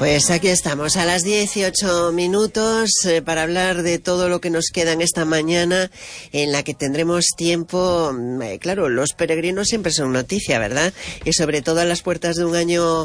Pues aquí estamos a las 18 minutos para hablar de todo lo que nos queda en esta mañana en la que tendremos tiempo. Claro, los peregrinos siempre son noticia, ¿verdad? Y sobre todo a las puertas de un año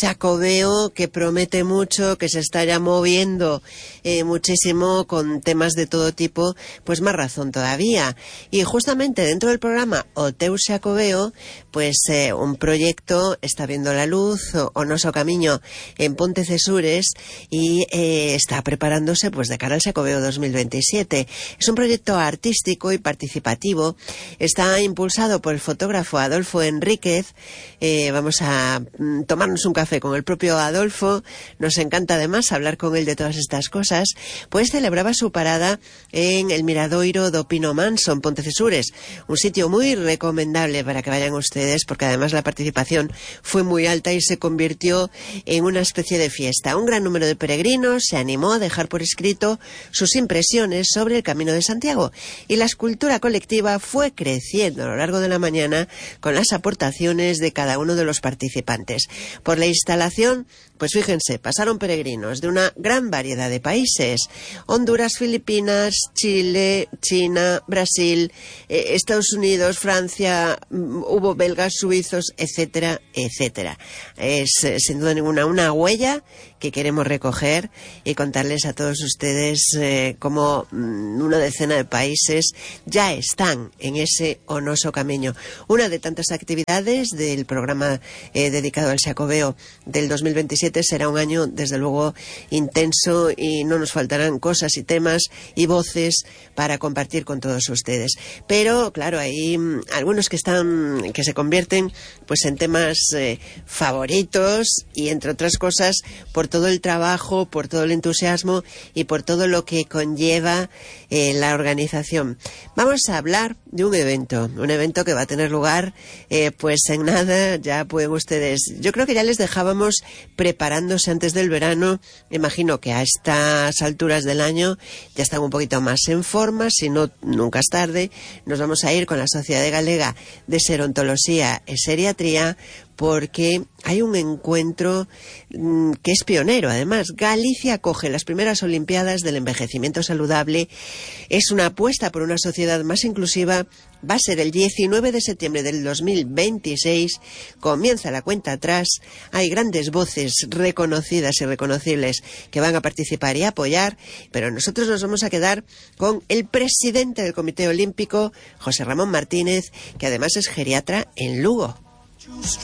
xacobeo que promete mucho, que se está ya moviendo muchísimo con temas de todo tipo, pues más razón todavía. Y justamente dentro del programa O Teu Xacobeo, pues un proyecto está viendo la luz, O Noso Camiño en Pontecesures, y está preparándose pues de cara al Xacobeo 2027. Es un proyecto artístico y participativo. Está impulsado por el fotógrafo Adolfo Enríquez. Vamos a tomarnos un café con el propio Adolfo. Nos encanta además hablar con él de todas estas cosas. Pues celebraba su parada en el Miradoiro do Pino Manso en Pontecesures, un sitio muy recomendable para que vayan ustedes, porque además la participación fue muy alta y se convirtió en una especie de fiesta. Un gran número de peregrinos se animó a dejar por escrito sus impresiones sobre el Camino de Santiago, y la escultura colectiva fue creciendo a lo largo de la mañana con las aportaciones de cada uno de los participantes. Por la instalación, pues fíjense, pasaron peregrinos de una gran variedad de países: Honduras, Filipinas, Chile, China, Brasil, Estados Unidos, Francia, hubo belgas, suizos, etcétera, etcétera. Es sin duda ninguna una huella que queremos recoger y contarles a todos ustedes cómo una decena de países ya están en ese O Noso Camiño. Una de tantas actividades del programa dedicado al Xacobeo del 2027 será un año, desde luego, intenso, y no nos faltarán cosas y temas y voces para compartir con todos ustedes. Pero, claro, hay algunos que se convierten pues en temas favoritos, y entre otras cosas por todo el trabajo, por todo el entusiasmo y por todo lo que conlleva la organización. Vamos a hablar de un evento que va a tener lugar pues en nada. Ya pueden ustedes, yo creo que ya les dejábamos preparándose antes del verano. Imagino que a estas alturas del año ya están un poquito más en forma, si no, nunca es tarde. Nos vamos a ir con la Sociedad Galega de Serontoloxía e Seriatría, porque hay un encuentro que es pionero. Además, Galicia acoge las primeras Olimpiadas del envejecimiento saludable. Es una apuesta por una sociedad más inclusiva. Va a ser el 19 de septiembre del 2026. Comienza la cuenta atrás. Hay grandes voces reconocidas y reconocibles que van a participar y apoyar, pero nosotros nos vamos a quedar con el presidente del Comité Olímpico, José Ramón Martínez, que además es geriatra en Lugo.